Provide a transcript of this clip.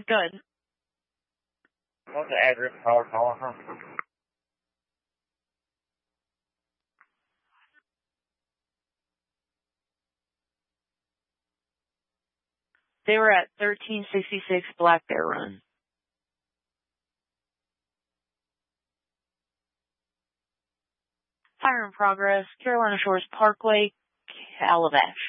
Good. What's the address of Howard calling from? They were at 1366 Black Bear Run. Fire in progress, Carolina Shores Parkway, Calabash.